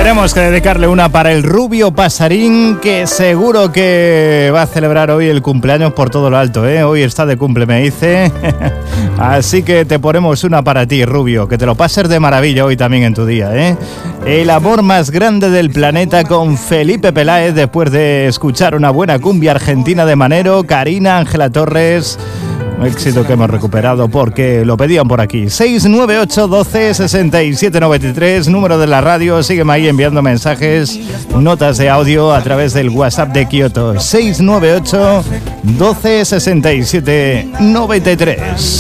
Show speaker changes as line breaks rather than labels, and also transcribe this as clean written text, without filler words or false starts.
Tenemos que dedicarle una para el Rubio Pasarín, que seguro que va a celebrar hoy el cumpleaños por todo lo alto, ¿eh? Hoy está de cumple, me dice. Así que te ponemos una para ti, Rubio, que te lo pases de maravilla hoy también en tu día, ¿eh? El amor más grande del planeta con Felipe Peláez, después de escuchar una buena cumbia argentina de Manero, Karina, Ángela Torres. Un éxito que hemos recuperado porque lo pedían por aquí. 698 12 67 93, número de la radio. Sígueme ahí enviando mensajes, notas de audio a través del WhatsApp de Kioto. 698 12 67 93.